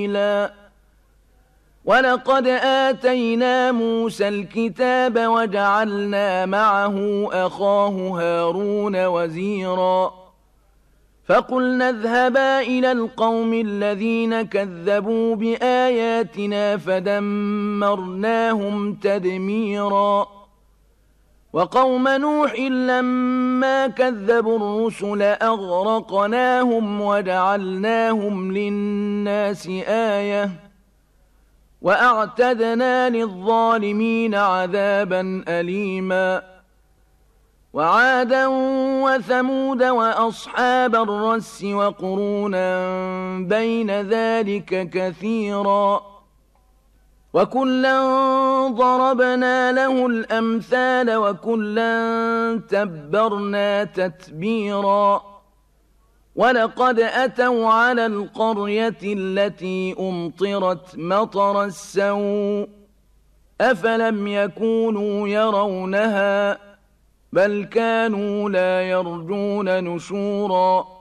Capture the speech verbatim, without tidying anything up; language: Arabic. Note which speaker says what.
Speaker 1: سبيلا ولقد آتينا موسى الكتاب وجعلنا معه أخاه هارون وزيرا فقلنا اذهبا إلى القوم الذين كذبوا بآياتنا فدمرناهم تدميرا وقوم نوح لما كذبوا الرسل أغرقناهم وجعلناهم للناس آية وأعتدنا للظالمين عذابا أليما وعادا وثمود وأصحاب الرس وقرونا بين ذلك كثيرا وكلا ضربنا له الأمثال وكلا تبرنا تتبيرا ولقد أتوا على القرية التي أمطرت مطر السوء أفلم يكونوا يرونها بل كانوا لا يرجون نشورا